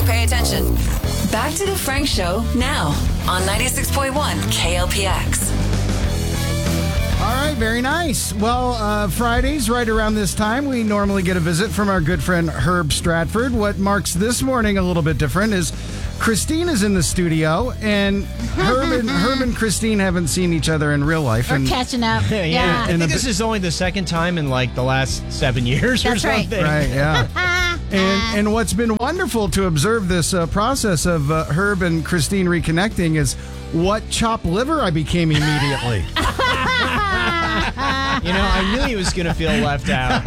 pay attention. Back to the Frank Show now on 96.1 KLPX. All right, very nice. Well, Fridays, right around this time, we normally get a visit from our good friend Herb Stratford. What marks this morning a little bit different is Christine is in the studio, and Herb and Christine haven't seen each other in real life. We're catching up. Yeah. I think this is only the second time in like the last 7 years or something. Right, yeah. And what's been wonderful to observe this process of Herb and Christine reconnecting is what chopped liver I became immediately. You know, I knew he was going to feel left out.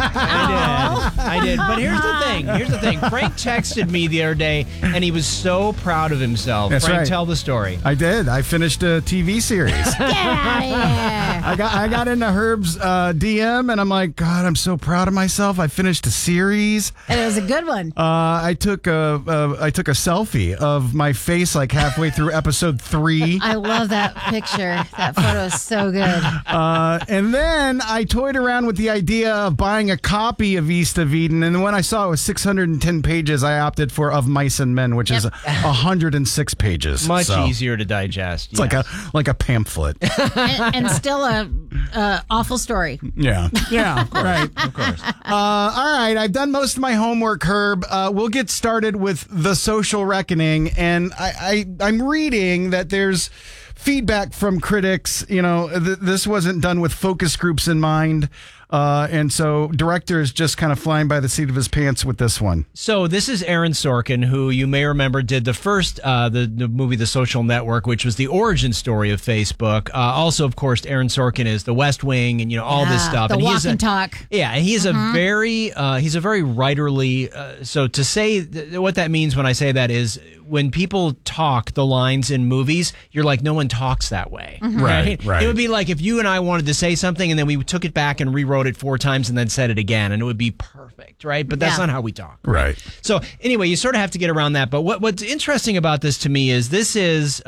I did. But here's the thing. Frank texted me the other day, and he was so proud of himself. That's Frank, right. tell the story. I did. I finished a TV series. Get out of here. I got into Herb's DM, and I'm like, God, I'm so proud of myself. I finished a series. And it was a good one. I took a selfie of my face like halfway through episode 3. I love that picture. That photo is so good. And then I toyed around with the idea of buying a copy of East of Eden. And when I saw it was 610 pages, I opted for Of Mice and Men, which is 106 pages. Much easier to digest. It's like a pamphlet. and still a awful story. Yeah, right. Of course. All right, I've done most of my homework, Herb. We'll get started with The Social Reckoning. And I'm reading that there's feedback from critics. You know, this wasn't done with focus groups in mind. And so director is just kind of flying by the seat of his pants with this one. So this is Aaron Sorkin, who you may remember did the first, the movie The Social Network, which was the origin story of Facebook. Also, of course, Aaron Sorkin is The West Wing and, all this stuff. The and walk and talk. Yeah, and he's a very writerly, so to say what that means when I say that is when people talk the lines in movies, you're like, no one talks that way. Right. It would be like if you and I wanted to say something and then we took it back and rewrote it 4 times and then said it again, and it would be perfect, right? But that's not how we talk. Right. So anyway, you sort of have to get around that. But what's interesting about this to me is this is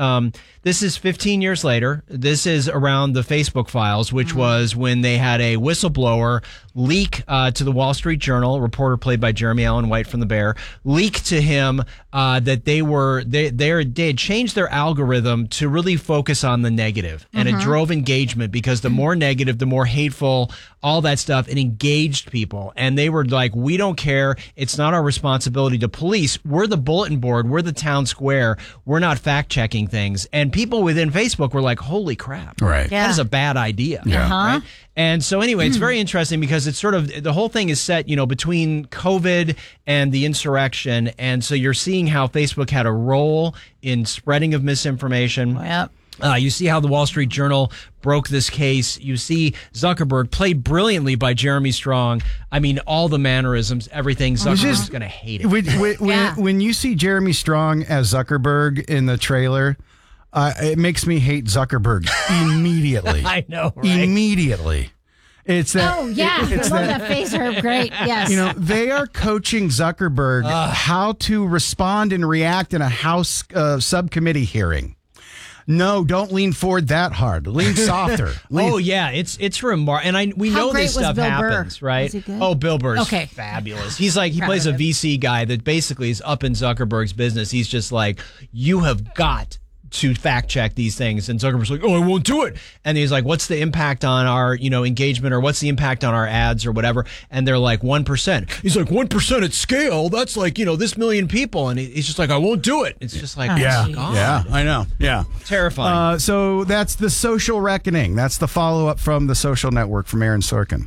15 years later. This is around the Facebook files, which was when they had a whistleblower leak to the Wall Street Journal, a reporter played by Jeremy Allen White from The Bear, leaked to him that they had changed their algorithm to really focus on the negative, and it drove engagement because the more negative, the more hateful, all that stuff, it engaged people, and they were like, we don't care. It's not our responsibility to police. We're the bulletin board. We're the town square. We're not fact checking things. And people within Facebook were like, holy crap. Right. Yeah. That is a bad idea. Yeah. Right? And so anyway, it's very interesting because it's sort of, the whole thing is set, between COVID and the insurrection. And so you're seeing how Facebook had a role in spreading of misinformation. Yep. You see how the Wall Street Journal broke this case. You see Zuckerberg, played brilliantly by Jeremy Strong. I mean, all the mannerisms, everything. Zuckerberg's going to hate it. When you see Jeremy Strong as Zuckerberg in the trailer, it makes me hate Zuckerberg immediately. I know, right? Immediately. It's that. Oh, yeah. I love that face, Herb. Great. Yes. They are coaching Zuckerberg how to respond and react in a House subcommittee hearing. No, don't lean forward that hard. Lean softer. Oh yeah, it's remarkable, and we know this stuff happens, right? Was he good? Oh, Bill Burr's Okay. fabulous. He's like he plays a VC guy that basically is up in Zuckerberg's business. He's just like, you have got to fact check these things, and Zuckerberg's like, oh, I won't do it. And he's like, what's the impact on our engagement, or what's the impact on our ads or whatever? And they're like 1%. He's like, 1% at scale, that's like this million people, and he's just like, I won't do it. It's just like, Yeah, oh, God. yeah, I know. Yeah, Terrifying. So that's The Social Reckoning. That's the follow-up from The Social Network from Aaron Sorkin.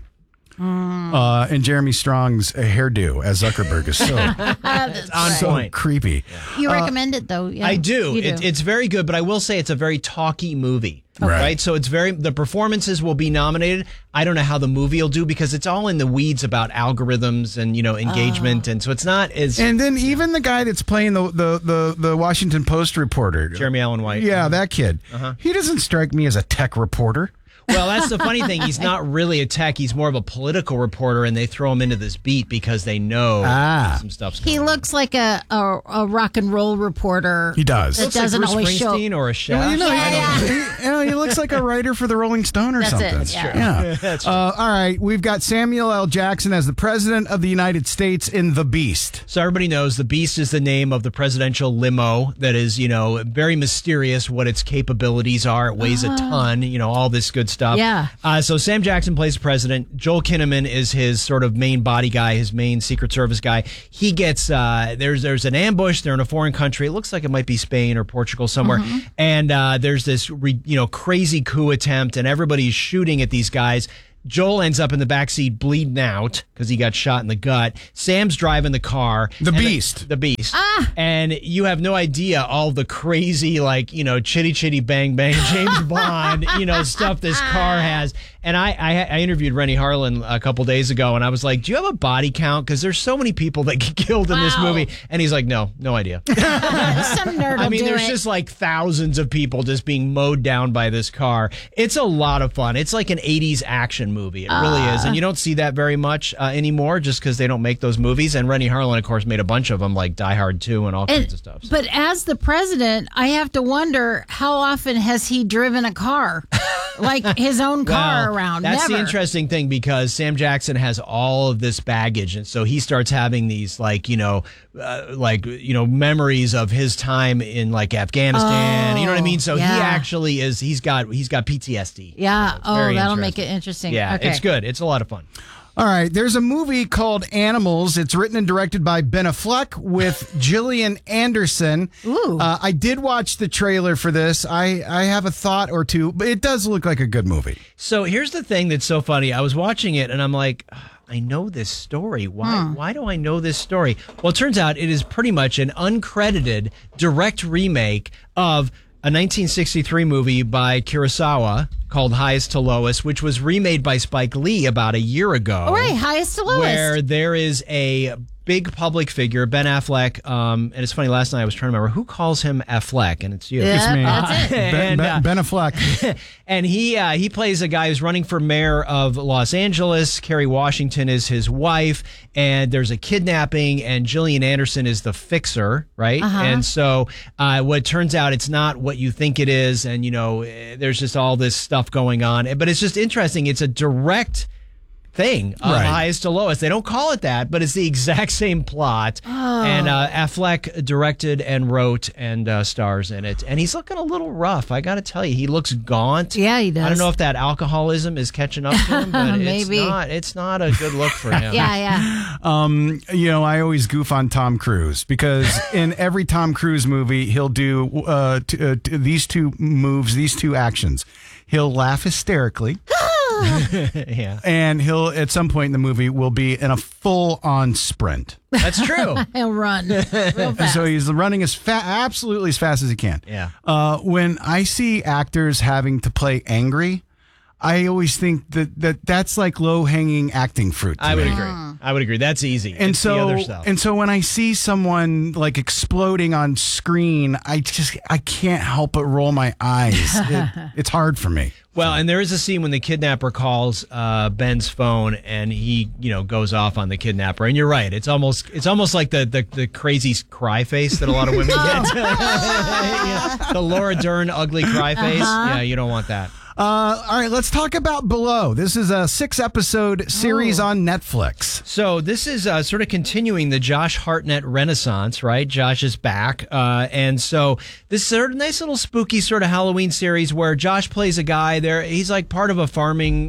And Jeremy Strong's hairdo as Zuckerberg is so on point. creepy. You recommend it, though. Yeah, I do. You do. It's very good, but I will say it's a very talky movie. Right. So it's the performances will be nominated. I don't know how the movie will do because it's all in the weeds about algorithms and, engagement. And so it's not as. And then even the guy that's playing the Washington Post reporter, Jeremy Allen White. Yeah, that kid. He doesn't strike me as a tech reporter. Well, that's the funny thing. He's not really a tech. He's more of a political reporter, and they throw him into this beat because they know some stuff's going He on. looks like a rock and roll reporter. He does. That Looks like doesn't Bruce always show. Springsteen or a chef. Well, Yeah. he looks like a writer for the Rolling Stone or That's it, something. that's true. Yeah. That's true. All right, we've got Samuel L. Jackson as the president of the United States in The Beast. So everybody knows the Beast is the name of the presidential limo that is, very mysterious what its capabilities are. It weighs a ton, all this good stuff. Yeah. So Sam Jackson plays the president. Joel Kinnaman is his sort of main body guy, his main Secret Service guy. He gets, there's an ambush. They're in a foreign country. It looks like it might be Spain or Portugal somewhere. And there's this, crazy coup attempt, and everybody's shooting at these guys. Joel ends up in the backseat bleeding out because he got shot in the gut. Sam's driving the car. The Beast. The Beast. And you have no idea all the crazy, chitty chitty bang bang, James Bond, stuff this car has. And I interviewed Rennie Harlan a couple days ago, and I was like, do you have a body count? Because there's so many people that get killed in this movie. And he's like, no idea. Some nerd will do There's it. just like thousands of people just being mowed down by this car. It's a lot of fun. It's like an 80s action movie. It really is. And you don't see that very much anymore just because they don't make those movies. And Rennie Harlan, of course, made a bunch of them like Die Hard 2 and all kinds of stuff. But as the president, I have to wonder, how often has he driven a car? Like his own car around? That's Never. the interesting thing, because Sam Jackson has all of this baggage, and so he starts having these memories of his time in like Afghanistan. You know what I mean? So he actually is. He's got PTSD. Yeah. So very That'll make interesting. it interesting. Yeah, Okay. it's good. It's a lot of fun. All right, there's a movie called Animals. It's written and directed by Ben Affleck with Gillian Anderson. Ooh. I did watch the trailer for this. I have a thought or two, but it does look like a good movie. So here's the thing that's so funny. I was watching it and I'm like, I know this story. Why do I know this story? Well, it turns out it is pretty much an uncredited direct remake of a 1963 movie by Kurosawa called Highest to Lowest, which was remade by Spike Lee about a year ago. All right, highest to lowest. Where there is a big public figure, Ben Affleck, and it's funny, last night I was trying to remember who calls him Affleck, and it's you. Yeah, It's me. that's it. Ben Affleck. And he plays a guy who's running for mayor of Los Angeles. Kerry Washington is his wife, and there's a kidnapping, and Gillian Anderson is the fixer, right? And so what turns out, it's not what you think it is, and there's just all this stuff going on. But it's just interesting. It's a direct thing of Right. Highest to Lowest. They don't call it that, but it's the exact same plot. And Affleck directed and wrote and stars in it. And he's looking a little rough. I got to tell you, he looks gaunt. Yeah, he does. I don't know if that alcoholism is catching up to him, but Maybe. it's not a good look for him. Yeah. I always goof on Tom Cruise because in every Tom Cruise movie, he'll do these two moves, these two actions. He'll laugh hysterically. Yeah, And he'll, at some point in the movie, will be in a full-on sprint. that's true. He'll run real fast. So he's running absolutely as fast as he can. Yeah. When I see actors having to play angry, I always think that's like low-hanging acting fruit. To I would me. agree. I would agree. That's easy. And It's the other stuff. so when I see someone like exploding on screen, I can't help but roll my eyes. It's hard for me. Well, and there is a scene when the kidnapper calls Ben's phone, and he, goes off on the kidnapper. And you're right; it's almost like the crazy cry face that a lot of women get. Yeah, the Laura Dern ugly cry face. Yeah, you don't want that. All right, let's talk about Below. This is a 6-episode series on Netflix. So this is sort of continuing the Josh Hartnett renaissance, right? Josh is back. And so this sort of nice little spooky sort of Halloween series where Josh plays a guy there. He's like part of a farming,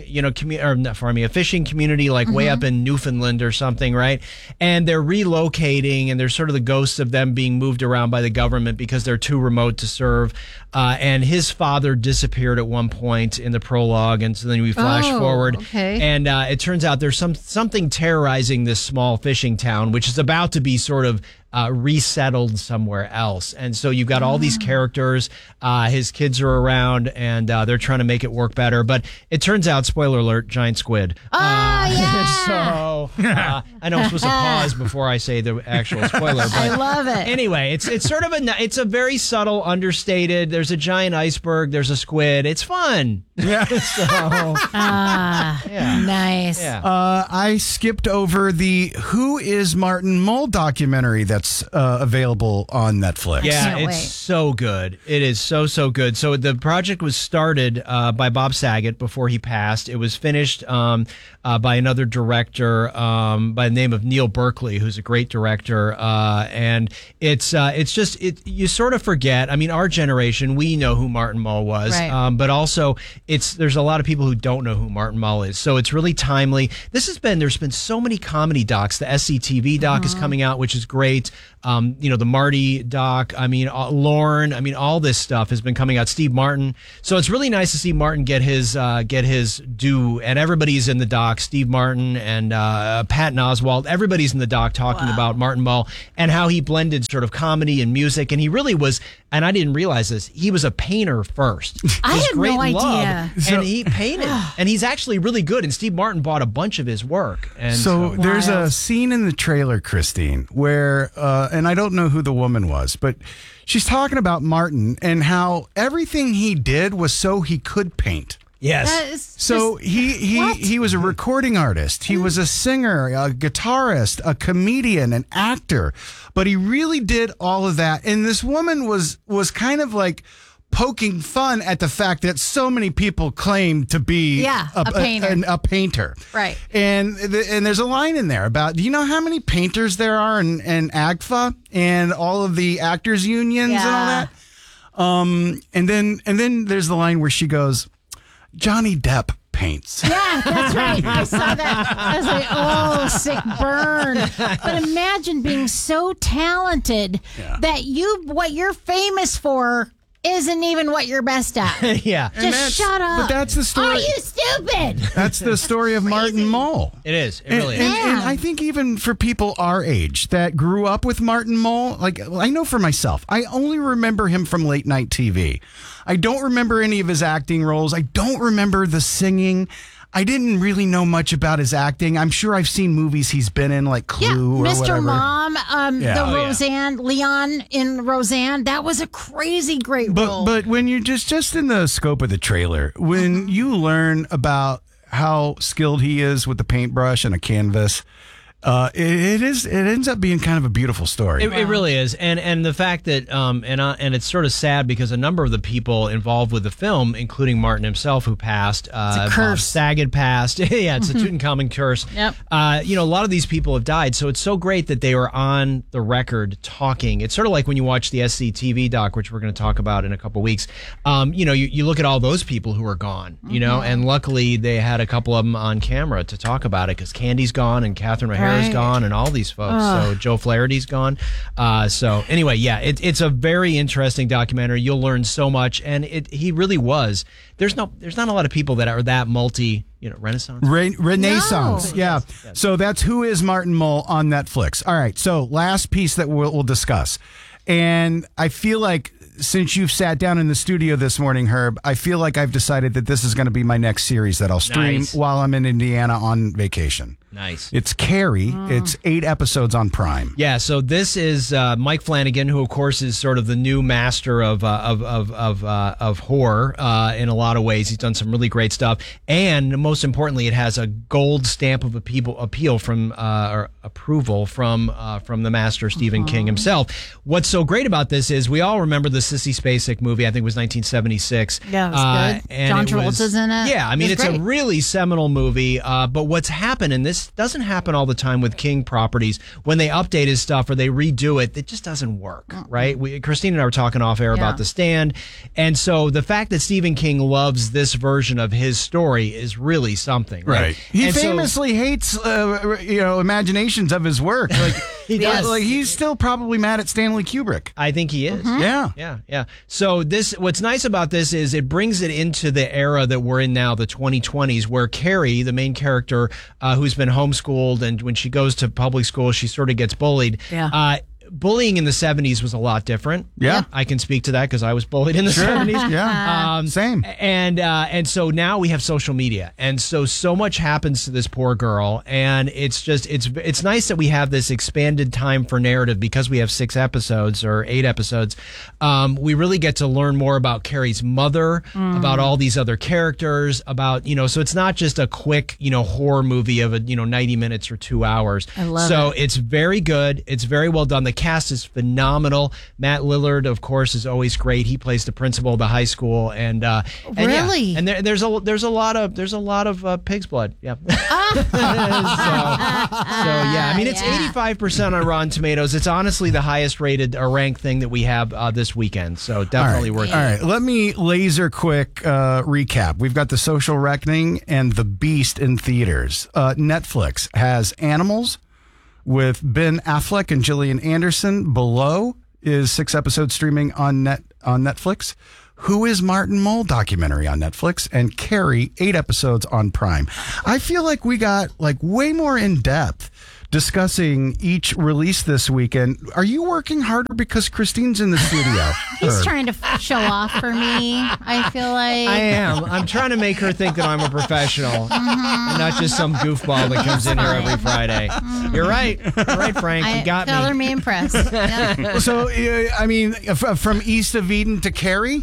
a fishing community, like way up in Newfoundland or something, right? And they're relocating, and there's sort of the ghosts of them being moved around by the government because they're too remote to serve. And his father disappeared at one point in the prologue, and so then we flash forward, okay. and it turns out there's something terrorizing this small fishing town, which is about to be sort of resettled somewhere else. And so you've got all these characters. His kids are around, and they're trying to make it work better. But it turns out, spoiler alert, giant squid. So I know I'm supposed to pause before I say the actual spoiler. But I love it. anyway, it's sort of it's a very subtle, understated. There's a giant iceberg. There's a squid. It's fun. Yeah. Nice. Yeah. I skipped over the Who is Martin Mull documentary that's available on Netflix. Yeah, Can't it's wait. so good. It is so good. So the project was started by Bob Saget before he passed. It was finished by another director by the name of Neil Berkeley, who's a great director. And it's just you sort of forget. I mean, our generation, we know who Martin Mull was, Right. but also there's a lot of people who don't know who Martin Mull is. So it's really timely. There's been so many comedy docs. The SCTV doc is coming out, which is great. The Marty doc. I mean, Lorne. I mean, all this stuff has been coming out. Steve Martin. So it's really nice to see Martin get his due, and everybody's in the doc. Steve Martin and Patton Oswalt. Everybody's in the doc talking about Martin Mull and how he blended sort of comedy and music, and he really was. And I didn't realize this. He was a painter first. I His had great no idea. love, and he painted, and he's actually really good. And Steve Martin bought a bunch of his work. And So there's a Wild. scene in the trailer, Christine, where, and I don't know who the woman was, but she's talking about Martin and how everything he did was so he could paint. yes, That is So just- he What? he was a recording artist. He was a singer, a guitarist, a comedian, an actor. But he really did all of that. And this woman was kind of like poking fun at the fact that so many people claim to be a painter. a painter. Right. And there's a line in there about, do you know how many painters there are in AGFA and all of the actors unions and all Yeah. that? And then there's the line where she goes, Johnny Depp paints. Yeah, that's right. I saw that. I was like, oh, sick burn. But imagine being so talented that what you're famous for isn't even what you're best at. yeah, Just shut up. But that's the story. Are you stupid? That's the story of Martin Mull. it is. It really is. And I think even for people our age that grew up with Martin Mull, like I know for myself, I only remember him from late night TV. I don't remember any of his acting roles. I don't remember the singing. I didn't really know much about his acting. I'm sure I've seen movies he's been in, like Clue or Mr. whatever. Mom, Yeah. the Oh, yeah. Roseanne, Leon in Roseanne, that was a crazy great role. But when you're just in the scope of the trailer, when you learn about how skilled he is with the paintbrush and a canvas, it ends up being kind of a beautiful story. It really is, and the fact that and it's sort of sad because a number of the people involved with the film, including Martin himself, who passed, Bob curse. Saget passed. Yeah, it's a Tutankhamun curse. Yep. A lot of these people have died, so it's so great that they were on the record talking. It's sort of like when you watch the SCTV doc, which we're going to talk about in a couple weeks. You look at all those people who are gone, and luckily they had a couple of them on camera to talk about it because Candy's gone and Catherine O'Hara's Right. gone and all these folks. So Joe Flaherty's gone. So anyway, yeah, it's a very interesting documentary. You'll learn so much, and he really was. There's not a lot of people that are that Renaissance. Renaissance. No. Yeah. So that's Who is Martin Mull on Netflix. All right. So last piece that we'll discuss. And I feel like since you've sat down in the studio this morning, Herb, I feel like I've decided that this is going to be my next series that I'll stream Nice. while I'm in Indiana on vacation. Nice. It's Carrie. It's 8 episodes on Prime. Yeah, so this is Mike Flanagan, who of course is sort of the new master of horror in a lot of ways. He's done some really great stuff, and most importantly, it has a gold stamp of appeal from or approval from the master Stephen King himself. What's so great about this is we all remember the Sissy Spacek movie. I think it was 1976. Yeah, it was good. and John it was- Travolta's in it. Yeah, I mean It it's was a great. really seminal movie. But what's happened, and this doesn't happen all the time with King properties, when they update his stuff or they redo it, it just doesn't work, right? Christine and I were talking off air about The Stand, and so the fact that Stephen King loves this version of his story is really something, right? He And so- famously hates, imaginations of his work. Like He does. Like he's still probably mad at Stanley Kubrick. I think he is. Yeah. Yeah. So what's nice about this is it brings it into the era that we're in now, the 2020s, where Carrie, the main character, who's been homeschooled, and when she goes to public school, she sort of gets bullied. Yeah. bullying in the 70s was a lot different. Yeah. I can speak to that because I was bullied in the 70s. Yeah. Same. And so now we have social media, and so much happens to this poor girl, and it's nice that we have this expanded time for narrative because we have 6 episodes or 8 episodes. We really get to learn more about Carrie's mother, about all these other characters, about so it's not just a quick horror movie of 90 minutes or 2 hours. I love so it. it's very good. It's very well done. The cast is phenomenal. Matt Lillard, of course, is always great. He plays the principal of the high school, and Really? yeah. And there's a lot of pig's blood. Yeah. so yeah, I mean it's 85% on Rotten Tomatoes. It's honestly the highest rated or ranked thing that we have this weekend. So definitely worth it. All right, let me laser quick recap. We've got The Social Reckoning and The Beast in theaters. Netflix has Animals with Ben Affleck and Gillian Anderson. Below is 6 episodes streaming on Netflix. Who is Martin Mull documentary on Netflix, and Carrie 8 episodes on Prime. I feel like we got way more in depth discussing each release this weekend. Are you working harder because Christine's in the studio? He's trying to show off for me, I feel like. I am. I'm trying to make her think that I'm a professional and not just some goofball that comes in here every Friday. You're right. You're right, Frank. You got Color me. me impressed. Yeah. So, I mean, from East of Eden to Carrie?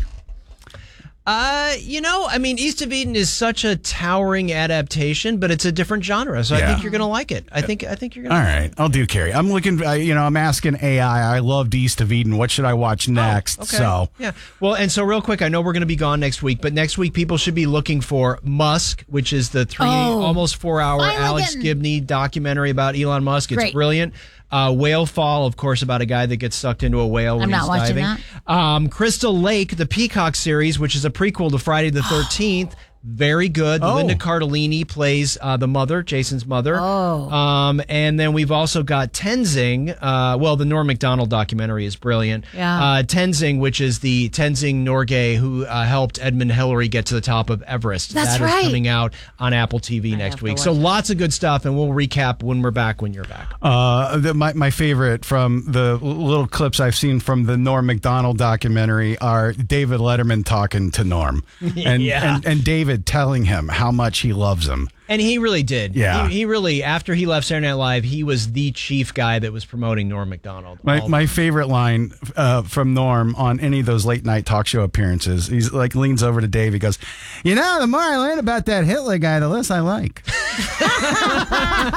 East of Eden is such a towering adaptation, but it's a different genre, so I think you're going to like it. I think you're going to. All right, I'll do Carrie. I'm looking. I'm asking AI. I loved East of Eden. What should I watch next? Okay. So yeah. Well, and so real quick, I know we're going to be gone next week, but next week people should be looking for Musk, which is the almost 4-hour Alex Gibney documentary about Elon Musk. It's Great. brilliant. Whale Fall, of course, about a guy that gets sucked into a whale when I'm he's not watching diving. Crystal Lake, the Peacock series, which is a prequel to Friday the 13th. Very good. Linda Cardellini plays the mother, Jason's mother. And then we've also got Tenzing. The Norm Macdonald documentary is brilliant. Yeah. Tenzing, which is the Tenzing Norgay who helped Edmund Hillary get to the top of Everest. That's That is right. coming out on Apple TV next week. So lots of good stuff, and we'll recap when we're back when you're back. my favorite from the little clips I've seen from the Norm Macdonald documentary are David Letterman talking to Norm, and David telling him how much he loves him. And he really did. Yeah. He really, after he left Saturday Night Live, he was the chief guy that was promoting Norm Macdonald. My favorite line from Norm on any of those late night talk show appearances, he's leans over to Dave. He goes, the more I learn about that Hitler guy, the less I like. Oh,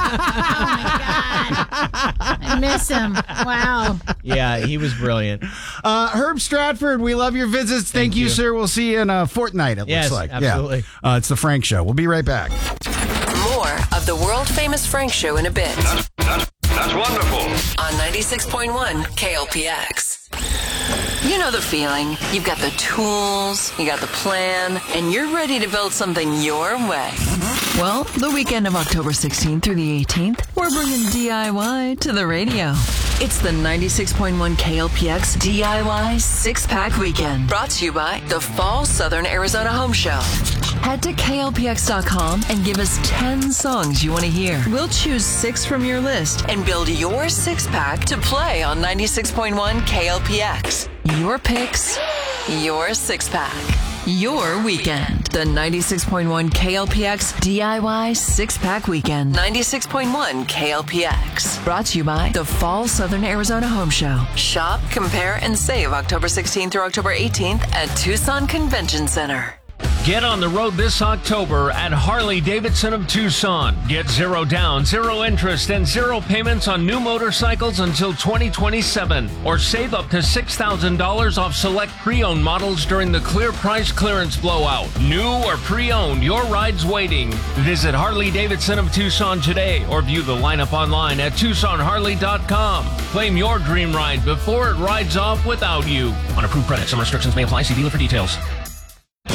my God. I miss him. Wow. Yeah, he was brilliant. Herb Stratford, we love your visits. Thank you, sir. We'll see you in a fortnight, it looks like. Absolutely. Yeah. It's the Frank Show. We'll be right back. More of the world-famous Frank Show in a bit. That's wonderful. On 96.1 KLPX. You know the feeling. You've got the tools, you got the plan, and you're ready to build something your way. Well, the weekend of October 16th through the 18th, we're bringing DIY to the radio. It's the 96.1 KLPX DIY 6-Pack Weekend, brought to you by the Fall Southern Arizona Home Show. Head to KLPX.com and give us 10 songs you want to hear. We'll choose 6 from your list and build your 6-pack to play on 96.1 KLPX. Your picks, your 6-pack. Your weekend. The 96.1 KLPX DIY 6-Pack Weekend. 96.1 KLPX. Brought to you by the Fall Southern Arizona Home Show. Shop, compare, and save October 16th through October 18th at Tucson Convention Center. Get on the road this October at Harley-Davidson of Tucson. Get 0 down, 0 interest, and 0 payments on new motorcycles until 2027. Or save up to $6,000 off select pre-owned models during the clear price clearance blowout. New or pre-owned, your ride's waiting. Visit Harley-Davidson of Tucson today or view the lineup online at TucsonHarley.com. Claim your dream ride before it rides off without you. On approved credit, some restrictions may apply. See dealer for details.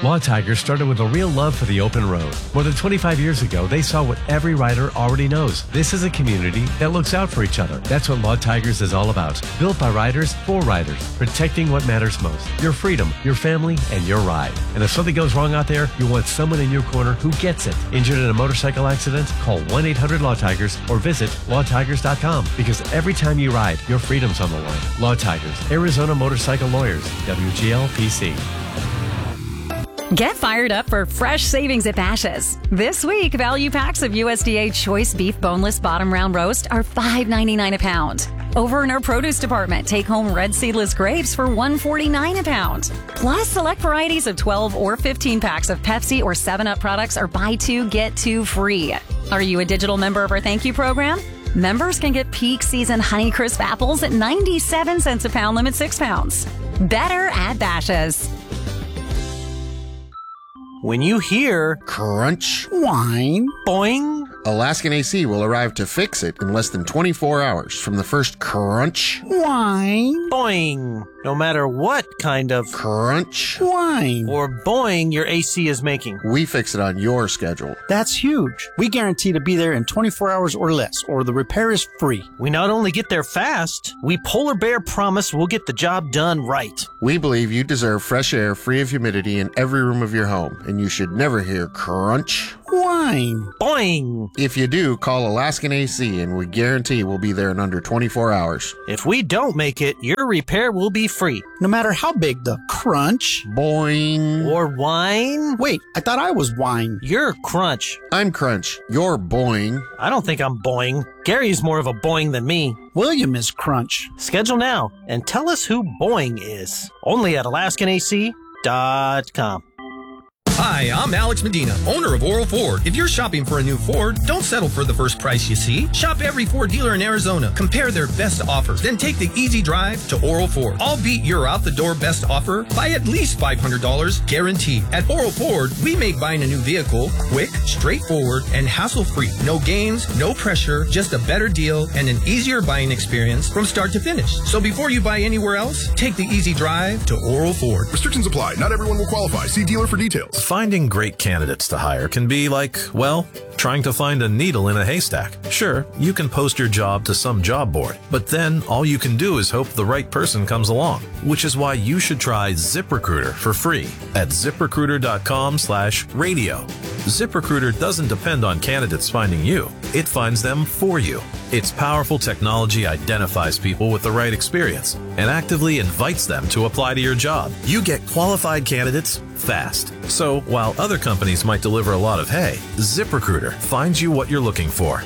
Law Tigers started with a real love for the open road. More than 25 years ago, they saw what every rider already knows. This is a community that looks out for each other. That's what Law Tigers is all about. Built by riders, for riders, protecting what matters most. Your freedom, your family, and your ride. And if something goes wrong out there, you want someone in your corner who gets it. Injured in a motorcycle accident? Call 1-800-LAW-TIGERS or visit lawtigers.com, because every time you ride, your freedom's on the line. Law Tigers, Arizona Motorcycle Lawyers, WGLPC. Get fired up for fresh savings at Bashas'. This week, value packs of USDA Choice Beef Boneless Bottom Round Roast are $5.99 a pound. Over in our produce department, take home red seedless grapes for $1.49 a pound. Plus, select varieties of 12 or 15 packs of Pepsi or 7-Up products are buy two, get two free. Are you a digital member of our thank you program? Members can get peak season Honeycrisp apples at 97 cents a pound, limit 6 pounds. Better at Bashas'. When you hear crunch, whine, boing, Alaskan AC will arrive to fix it in less than 24 hours from the first crunch, whine, boing. No matter what kind of crunch, whine, or boing your AC is making, we fix it on your schedule. That's huge. We guarantee to be there in 24 hours or less, or the repair is free. We not only get there fast, we Polar Bear promise we'll get the job done right. We believe you deserve fresh air free of humidity in every room of your home, and you should never hear crunch, whine, boing. If you do, call Alaskan AC, and we guarantee we'll be there in under 24 hours. If we don't make it, your repair will be free. No matter how big the crunch, boing, or whine. Wait, I thought I was whine. You're crunch. I'm crunch. You're boing. I don't think I'm boing. Gary's more of a boing than me. William is crunch. Schedule now and tell us who boing is. Only at AlaskanAC.com. Hi, I'm Alex Medina, owner of Oral Ford. If you're shopping for a new Ford, don't settle for the first price you see. Shop every Ford dealer in Arizona. Compare their best offers. Then take the easy drive to Oral Ford. I'll beat your out-the-door best offer by at least $500, guaranteed. At Oral Ford, we make buying a new vehicle quick, straightforward, and hassle-free. No games, no pressure, just a better deal and an easier buying experience from start to finish. So before you buy anywhere else, take the easy drive to Oral Ford. Restrictions apply. Not everyone will qualify. See dealer for details. Finding great candidates to hire can be like, well, trying to find a needle in a haystack. Sure, you can post your job to some job board, but then all you can do is hope the right person comes along, which is why you should try ZipRecruiter for free at ZipRecruiter.com/radio. ZipRecruiter doesn't depend on candidates finding you. It finds them for you. Its powerful technology identifies people with the right experience and actively invites them to apply to your job. You get qualified candidates fast. So while other companies might deliver a lot of hay, ZipRecruiter finds you what you're looking for.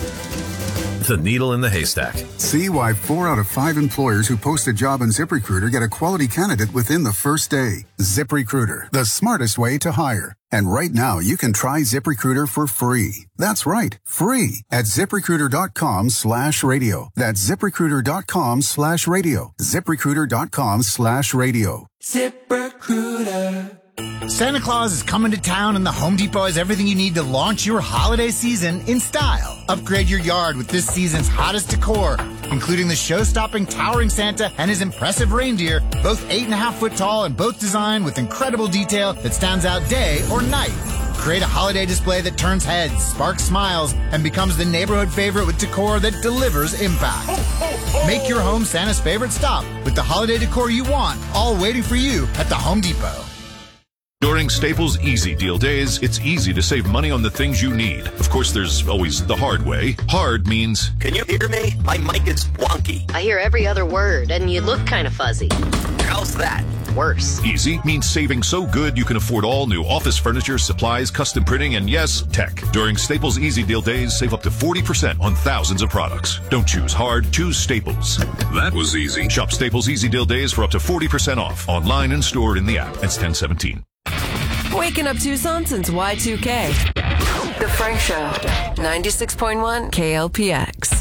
The needle in the haystack. See why 4 out of 5 employers who post a job on ZipRecruiter get a quality candidate within the first day. ZipRecruiter, the smartest way to hire. And right now, you can try ZipRecruiter for free. That's right, free at ZipRecruiter.com/radio. That's ZipRecruiter.com/radio. ZipRecruiter.com/radio. ZipRecruiter. Santa Claus is coming to town, and the Home Depot has everything you need to launch your holiday season in style. Upgrade your yard with this season's hottest decor, including the show-stopping towering Santa and his impressive reindeer, both 8.5 foot tall and both designed with incredible detail that stands out day or night. Create a holiday display that turns heads, sparks smiles, and becomes the neighborhood favorite with decor that delivers impact. Make your home Santa's favorite stop with the holiday decor you want, all waiting for you at the Home Depot. During Staples Easy Deal Days, it's easy to save money on the things you need. Of course, there's always the hard way. Hard means... Can you hear me? My mic is wonky. I hear every other word, and you look kind of fuzzy. How's that? Worse. Easy means saving so good you can afford all new office furniture, supplies, custom printing, and yes, tech. During Staples Easy Deal Days, save up to 40% on thousands of products. Don't choose hard, choose Staples. That was easy. Shop Staples Easy Deal Days for up to 40% off. Online and stored in the app. That's 1017. Waking up Tucson since Y2K. The Frank Show, 96.1 KLPX.